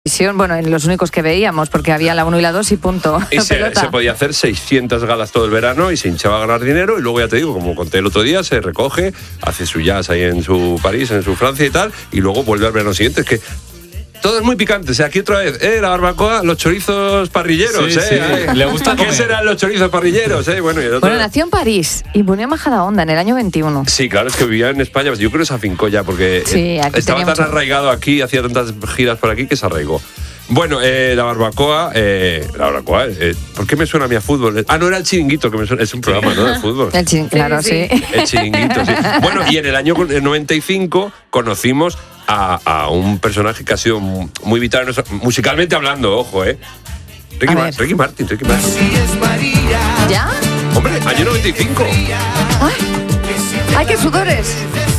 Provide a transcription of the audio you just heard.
televisión, bueno, en los únicos que veíamos, porque había la 1 y la 2 y punto. Y se podía hacer 600 galas todo el verano y se hinchaba a ganar dinero, y luego, ya te digo, como conté el otro día, se recoge, hace su jazz ahí en su París, en su Francia y tal, y luego vuelve al verano siguiente. Es que todo es muy picante. O sea, aquí otra vez, la barbacoa, los chorizos parrilleros, Sí. Le gusta ¿Qué comer. serán los chorizos parrilleros, Bueno, y el otro... Bueno, nació en París y murió en Majadahonda en el año 21. Sí, claro, es que vivía en España. Yo creo que se afincó ya porque Sí, aquí estaba tenía tan mucho. arraigado aquí, hacía tantas giras por aquí que se arraigó. Bueno, la barbacoa, ¿por qué me suena a mí a fútbol? No era el Chiringuito, que me suena, es un programa, ¿no?, de fútbol. Claro, sí. El Chiringuito, sí. Bueno, y en el año 95 conocimos a un personaje que ha sido muy vital, musicalmente hablando, ojo, Ricky Martin. ¿Ya? Hombre, año 95. ¡Ay, qué sudores!